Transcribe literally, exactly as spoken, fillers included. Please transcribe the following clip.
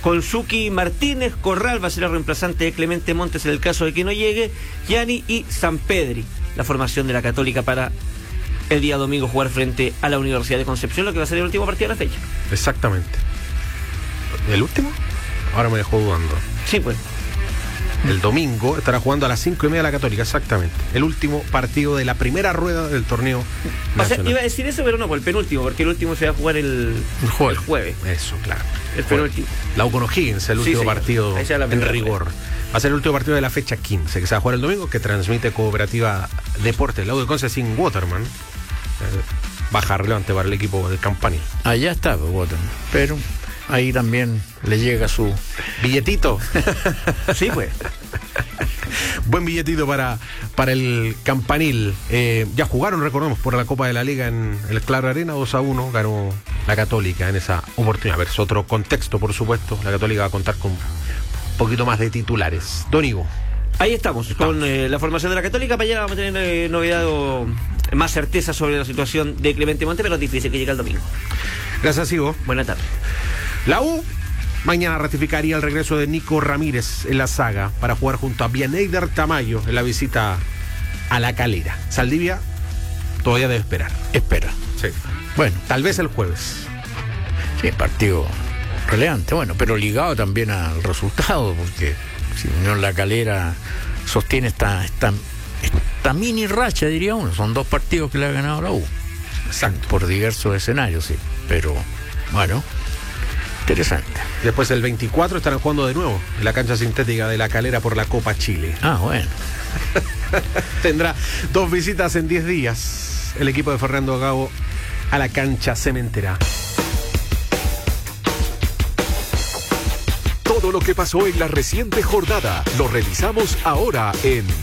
Konsuki Martínez, Corral va a ser el reemplazante de Clemente Montes en el caso de que no llegue, Gianni y Sampedri, la formación de la Católica para el día domingo jugar frente a la Universidad de Concepción, lo que va a ser el último partido de la fecha. Exactamente. ¿El último? Ahora me dejó dudando. Sí, pues. El domingo estará jugando a las cinco y media la Católica, exactamente. El último partido de la primera rueda del torneo O sea, nacional. iba a decir eso, pero no, pues el penúltimo, porque el último se va a jugar el, El jueves. el jueves. Eso, claro. El penúltimo. La U con O'Higgins, el Sí, último señor. partido Ahí se da la en primera rigor. Va a ser el último partido de la fecha quince, que se va a jugar el domingo, que transmite Cooperativa Deportes. La U de Conce sin Waterman. Eh, baja relevante para el equipo del Campanil. Allá está, pues, Waterman. Pero ahí también le llega su Billetito. Sí, pues. Buen billetito para, para el Campanil. Eh, ya jugaron, recordemos, por la Copa de la Liga en el Claro Arena, dos a uno. Ganó la Católica en esa oportunidad. A ver, es otro contexto, por supuesto. La Católica va a contar con un poquito más de titulares. Don Ivo. Ahí estamos, con eh, la formación de la Católica. Mañana vamos a tener eh, novedad o más certeza sobre la situación de Clemente Montes, pero es difícil que llegue el domingo. Gracias, Ivo. Buenas tardes. La U mañana ratificaría el regreso de Nico Ramírez en la saga para jugar junto a Bianeider Tamayo en la visita a La Calera. Saldivia todavía debe esperar. espera. Sí. Bueno, Tal vez el jueves. sí, partido relevante, bueno, pero ligado también al resultado, porque si Unión La Calera sostiene esta, esta, esta mini racha, diría uno, son dos partidos que le ha ganado la U. Exacto. Por diversos escenarios, sí, pero bueno, interesante. Después el veinticuatro estarán jugando de nuevo en la cancha sintética de La Calera por la Copa Chile. Ah, bueno. Tendrá dos visitas en diez días el equipo de Fernando Gago a la cancha cementera. Todo lo que pasó en la reciente jornada lo revisamos ahora en